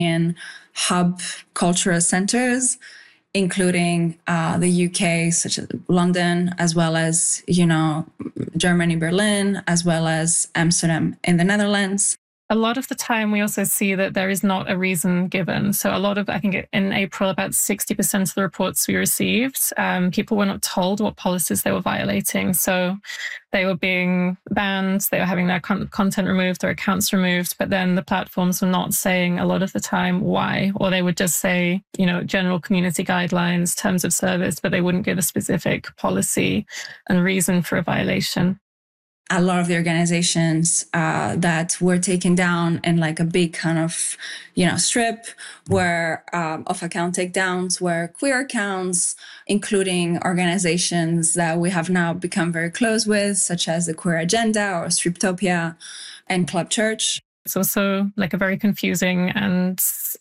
in hub cultural centers, including the UK, such as London, as well as, Germany, Berlin, as well as Amsterdam in the Netherlands. A lot of the time, we also see that there is not a reason given. So I think in April, about 60% of the reports we received, people were not told what policies they were violating. So they were being banned, they were having their content removed, their accounts removed, but then the platforms were not saying a lot of the time why, or they would just say, general community guidelines, terms of service, but they wouldn't give a specific policy and reason for a violation. A lot of the organizations that were taken down in like a big kind of, strip were of account takedowns were queer accounts, including organizations that we have now become very close with, such as the Queer Agenda or Striptopia and Club Church. It's also like a very confusing and,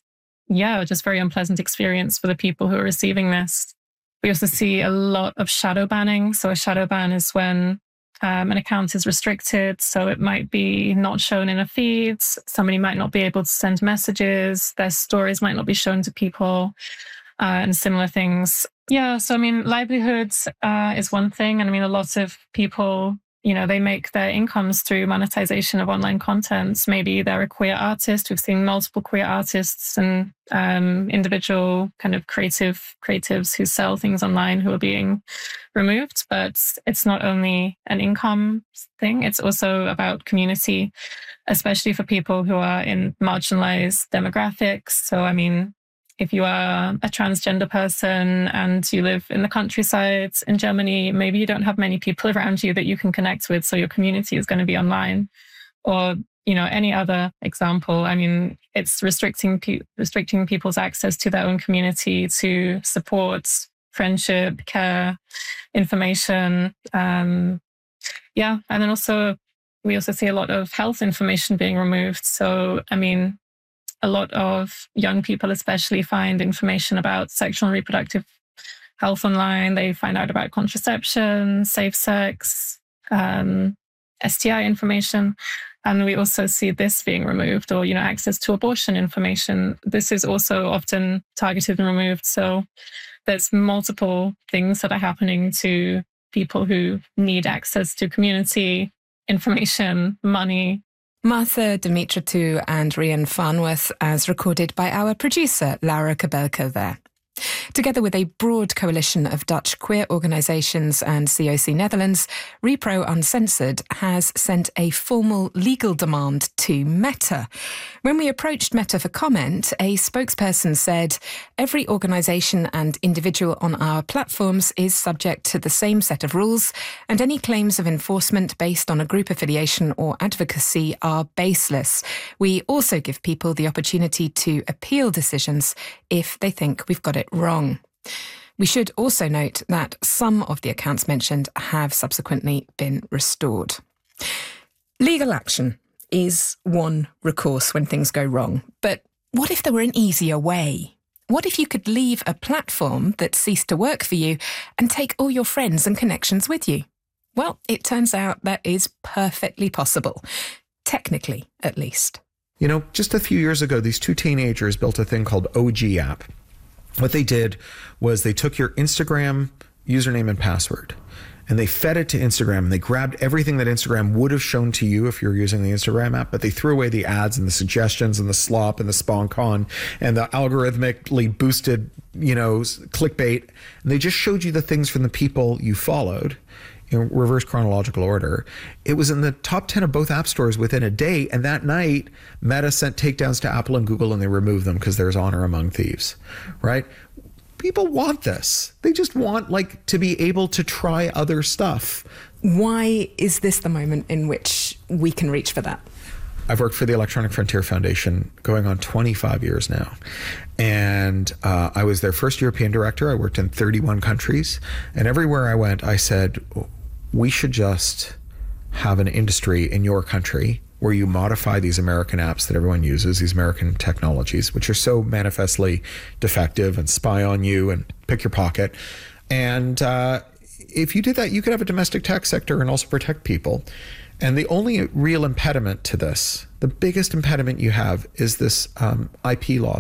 just very unpleasant experience for the people who are receiving this. We also see a lot of shadow banning. So a shadow ban is when an account is restricted, so it might be not shown in a feed. Somebody might not be able to send messages. Their stories might not be shown to people, and similar things. Yeah, so livelihoods is one thing. And a lot of people, they make their incomes through monetization of online content. Maybe they're a queer artist. We've seen multiple queer artists and individual kind of creatives who sell things online who are being removed. But it's not only an income thing, it's also about community, especially for people who are in marginalized demographics. So, if you are a transgender person and you live in the countryside in Germany, maybe you don't have many people around you that you can connect with, so your community is going to be online. Or, any other example. It's restricting people's access to their own community, to support, friendship, care, information. And then also, we also see a lot of health information being removed. So, a lot of young people especially find information about sexual and reproductive health online. They find out about contraception, safe sex, STI information. And we also see this being removed, or, access to abortion information. This is also often targeted and removed. So there's multiple things that are happening to people who need access to community, information, money. Martha Dumitratou and Rian Farnworth, as recorded by our producer, Laura Kabelko there. Together with a broad coalition of Dutch queer organisations and COC Netherlands, Repro Uncensored has sent a formal legal demand to Meta. When we approached Meta for comment, a spokesperson said, "Every organisation and individual on our platforms is subject to the same set of rules, and any claims of enforcement based on a group affiliation or advocacy are baseless. We also give people the opportunity to appeal decisions if they think we've got it wrong." We should also note that some of the accounts mentioned have subsequently been restored. Legal action is one recourse when things go wrong. But what if there were an easier way? What if you could leave a platform that ceased to work for you and take all your friends and connections with you? Well, it turns out that is perfectly possible. Technically, at least. Just a few years ago, these two teenagers built a thing called OG App. What they did was they took your Instagram username and password and they fed it to Instagram, and they grabbed everything that Instagram would have shown to you if you're using the Instagram app, but they threw away the ads and the suggestions and the slop and the spawn-con and the algorithmically boosted, clickbait. And they just showed you the things from the people you followed in reverse chronological order. It was in the top 10 of both app stores within a day. And that night, Meta sent takedowns to Apple and Google, and they removed them because there's honor among thieves, right? People want this. They just want to be able to try other stuff. Why is this the moment in which we can reach for that? I've worked for the Electronic Frontier Foundation going on 25 years now. And I was their first European director. I worked in 31 countries. And everywhere I went, I said, we should just have an industry in your country where you modify these American apps that everyone uses, these American technologies, which are so manifestly defective and spy on you and pick your pocket. And if you did that, you could have a domestic tech sector and also protect people. And the only real impediment to this the biggest impediment you have is this IP law